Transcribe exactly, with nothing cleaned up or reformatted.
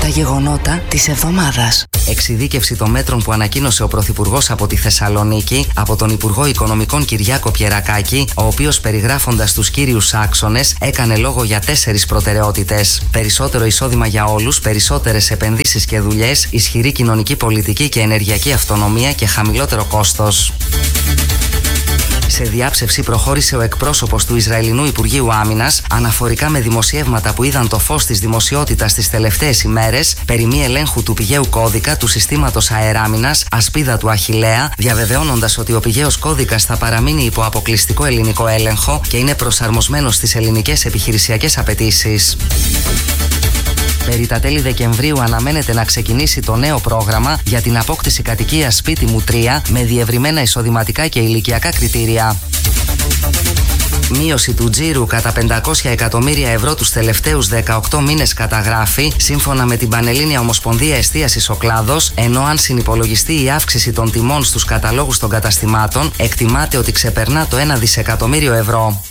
γεγονότα της εβδομάδας. Εξειδίκευση των μέτρων που ανακοίνωσε ο Πρωθυπουργός από τη Θεσσαλονίκη, από τον Υπουργό Οικονομικών Κυριάκο Πιερακάκη, ο οποίος περιγράφοντας τους κύριους άξονες έκανε λόγο για τέσσερις προτεραιότητες. Περισσότερο εισόδημα για όλους, περισσότερες επενδύσεις και δουλειές, ισχυρή κοινωνική πολιτική και ενεργειακή αυτονομία και χαμηλότερο κόστος. Σε διάψευση προχώρησε ο εκπρόσωπος του Ισραηλινού Υπουργείου Άμυνας αναφορικά με δημοσιεύματα που είδαν το φως της δημοσιότητας τις τελευταίες ημέρες περί μη ελέγχου του πηγαίου κώδικα του συστήματος αεράμυνας Ασπίδα του Αχιλλέα, διαβεβαιώνοντας ότι ο πηγαίος κώδικας θα παραμείνει υπό αποκλειστικό ελληνικό έλεγχο και είναι προσαρμοσμένος στις ελληνικές επιχειρησιακές απαιτήσεις. Περί τα τέλη Δεκεμβρίου αναμένεται να ξεκινήσει το νέο πρόγραμμα για την απόκτηση κατοικίας σπίτι μου τρία με διευρυμένα εισοδηματικά και ηλικιακά κριτήρια. Μείωση του τζίρου κατά πεντακόσια εκατομμύρια ευρώ τους τελευταίους δεκαοκτώ μήνες καταγράφει, σύμφωνα με την Πανελλήνια Ομοσπονδία Εστίασης ο κλάδος, ενώ αν συνυπολογιστεί η αύξηση των τιμών στους καταλόγους των καταστημάτων, εκτιμάται ότι ξεπερνά το ένα δισεκατομμύριο ευρώ.